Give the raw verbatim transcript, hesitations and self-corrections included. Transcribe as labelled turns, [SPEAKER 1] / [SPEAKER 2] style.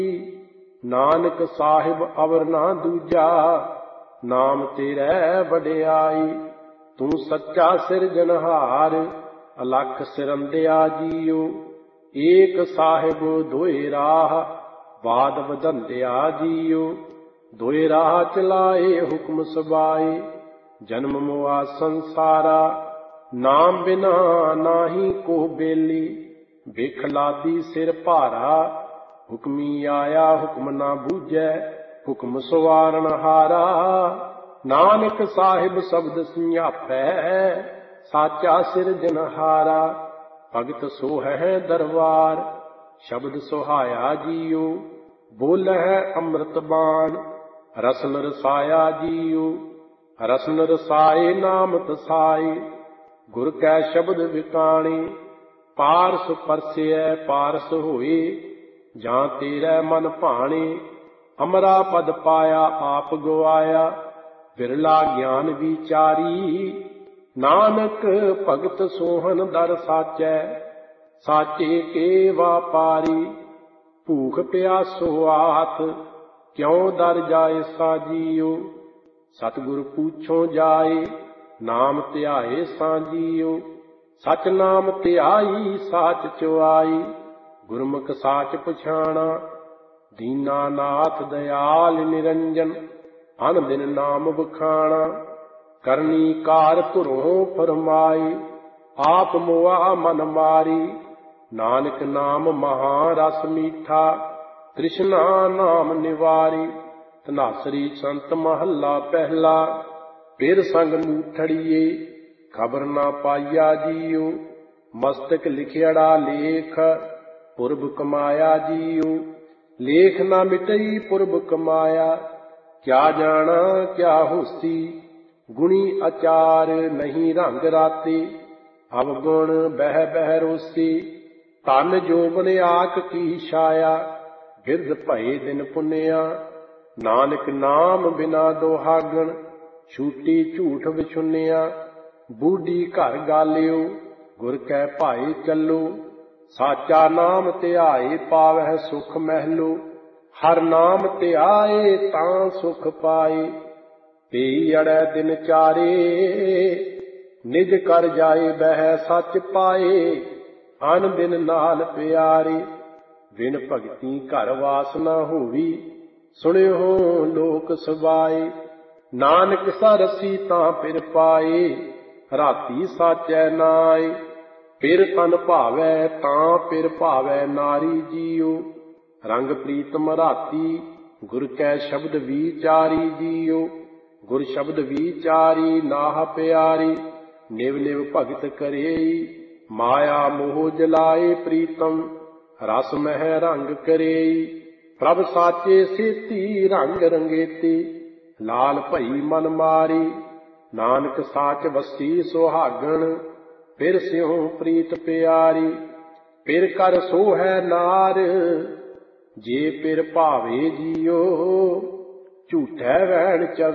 [SPEAKER 1] ਨਾਨਕ ਸਾਹਿਬ ਅਵਰ ਨਾ ਦੂਜਾ, ਨਾਮ ਤੇਰੇ ਵਡਿਆਈ। ਤੂੰ ਸੱਚਾ ਸਿਰਜਣਹਾਰ, ਅਲਖ ਸਿਰੰਦਿਆ ਜੀਓ। ਏਕ ਸਾਹਿਬ ਦੋਏ ਰਾਹ, ਬਾਦ ਵਧੰਦਿਆ ਜੀਓ। ਦੋਏ ਰਾਹ ਚਲਾਏ ਹੁਕਮ ਸਬਾਏ, ਜਨਮ ਮੁਆ ਸੰਸਾਰਾ। ਨਾਮ ਬਿਨਾ ਨਾਹੀ ਕੋ ਬੇਲੀ, ਬਿਖ ਲਾਦੀ ਸਿਰ ਭਾਰਾ। ਹੁਕਮੀ ਆਇਆ ਹੁਕਮ ਨਾ ਬੂਝੈ, ਹੁਕਮ ਸਵਾਰਨ ਹਾਰਾ। ਨਾਨਕ ਸਾਹਿਬ ਸ਼ਬਦ ਸਮਝਾਪੈ, ਸਾਚਾ ਸਿਰਜਣਹਾਰਾ। ਭਗਤ ਸੋਹੈ ਦਰਬਾਰ, ਸ਼ਬਦ ਸੁਹਾਇਆ ਜੀਓ। ਬੋਲਹਿ ਅੰਮ੍ਰਿਤ ਬਾਣ, ਰਸਨ ਰਸਾਇਆ ਜੀਓ। ਰਸਨ ਰਸਾਏ ਨਾਮ ਤਸਾਏ, ਗੁਰ ਕੈ ਸ਼ਬਦ ਵਿਕਾਣੇ। ਪਾਰਸ ਪਰਸੈ ਪਾਰਸ ਹੋਏ, ਜਾਂ ਤੇਰੇ ਮਨ ਭਾਣੇ। ਅਮਰਾ ਪਦ ਪਾਇਆ ਆਪ ਗਵਾਇਆ, ਬਿਰਲਾ ਗਿਆਨ ਵਿਚਾਰੀ। ਨਾਨਕ ਭਗਤ ਸੋਹਨ ਦਰ ਸਾਚੈ, ਸਾਚੇ ਕੇ ਵਾਪਾਰੀ। ਭੂਖ ਪਿਆਸੋ ਆਤ, ਕਿਉ ਦਰ ਜਾਏ ਸਾਜੀਓ। ਸਤਿਗੁਰ ਪੂਛੋ ਜਾਏ, ਨਾਮ ਧਿਆਏ ਸਾਜੀਓ। ਸਚ ਨਾਮ ਧਿਆਈ ਸਾਚ ਚੁਆਈ, ਗੁਰਮੁਖ ਸਾਚ ਪਛਾਣਾ। ਦੀਨਾ ਨਾਥ ਦਇਆਲ ਨਿਰੰਜਨ, ਅਨ ਦਿਨ ਨਾਮ ਵਖਾਣਾ। ਕਰਨੀ ਕਾਰ ਧੁਰੋਂ ਫਰਮਾਈ, ਆਪ ਮੁਆ ਮਨ ਮਾਰੀ। ਨਾਨਕ ਨਾਮ ਮਹਾ ਰਸ ਮੀਠਾ, ਤ੍ਰਿਸ਼ਨਾ ਨਾਮ ਨਿਵਾਰੀ। ਧਨਾਸਰੀ ਸੰਤ ਮਹੱਲਾ ਪਹਿਲਾ, ਫਿਰ ਸੰਗ ਮੂਠੜੀਏ, ਖਬਰ ਨਾ ਪਾਈਆ ਜੀਓ। ਮਸਤਕ ਲਿਖਿਆੜਾ ਲੇਖ, ਪੁਰਬ ਕਮਾਇਆ ਜੀਓ। ਲੇਖ ਨਾ ਮਿਟਈ ਪੁਰਬ ਕਮਾਇਆ, ਕਿਆ ਜਾਣਾ ਕਿਆ ਹੋਸੀ। ਗੁਣੀ ਅਚਾਰ ਨਹੀਂ ਰੰਗ ਰਾਤੇ, ਅਵਗੁਣ ਬਹਿ ਬਹਿ ਰੋਸੀ। ਧਨ ਜੋਬਨ ਆਕ ਕੀ ਛਾਇਆ, ਬਿਰਧ ਭਏ ਦਿਨ ਪੁੰਨਿਆ। ਨਾਨਕ ਨਾਮ ਬਿਨਾ ਦੁਹਾਗਣ, ਛੂਟੀ ਝੂਠ ਵਿਛੁੰਨਿਆ। ਬੂਢੀ ਘਰ ਗਾਲਿਓ, ਗੁਰ ਕੈ ਭਾਏ ਚੱਲੋ। ਸਾਚਾ ਨਾਮ ਧਿਆਏ ਪਾਵਹਿ ਸੁਖ ਮਹਿਲੋ। ਹਰ ਨਾਮ ਧਿਆਏ ਤਾਂ ਸੁਖ ਪਾਏ, ਪਈ ਅੜੈ ਦਿਨ ਚਾਰੇ। ਨਿਜ ਕਰ ਜਾਏ ਬਹਿ ਸੱਚ ਪਾਏ, ਅਨ ਦਿਨ ਨਾਲ ਪਿਆਰੇ। ਬਿਨ ਭਗਤੀ ਘਰ ਵਾਸ ਨਾ ਹੋਵੀ, ਸੁਣਿਓ ਲੋਕ ਸਬਾਏ। ਨਾਨਕ ਸਰਸੀ ਤਾਂ ਪਿਰ ਪਾਏ, ਰਾਤੀ ਸਾਚੈ ਨਾਏ। ਪਿਰ ਤਨ ਭਾਵੈ ਤਾਂ ਪਿਰ ਭਾਵੈ ਨਾਰੀ ਜੀਓ। ਰੰਗ ਪ੍ਰੀਤਮ ਰਾਤੀ, ਗੁਰ ਕੈ ਸ਼ਬਦ ਵਿਚਾਰੀ ਜੀਓ। ਗੁਰ ਸ਼ਬਦ ਵਿਚਾਰੀ ਨਾਹ ਪਿਆਰੀ, ਨਿਵ ਨਿਵ ਭਗਤ ਕਰੇਈ। ਮਾਇਆ ਮੋਹ ਜਲਾਏ ਪ੍ਰੀਤਮ, ਰਸ ਮਹਿ ਰੰਗ ਕਰੇਈ। ਪ੍ਰਭ ਸਾਚੇ ਸੇਤੀ ਰੰਗ ਰੰਗੇਤੀ, ਲਾਲ ਭਈ ਮਨ ਮਾਰੀ। ਨਾਨਕ ਸਾਚ ਵਸੀ ਸੁਹਾਗਣ, ਫਿਰ ਸਿਉ ਪ੍ਰੀਤ ਪਿਆਰੀ। ਫਿਰ ਕਰ ਸੋਹੈ ਨਾਰ, ਜੇ ਪਿਰ ਭਾਵੇ ਜੀਓ। ਝੂਠੈ ਵਹਿਣ ਚ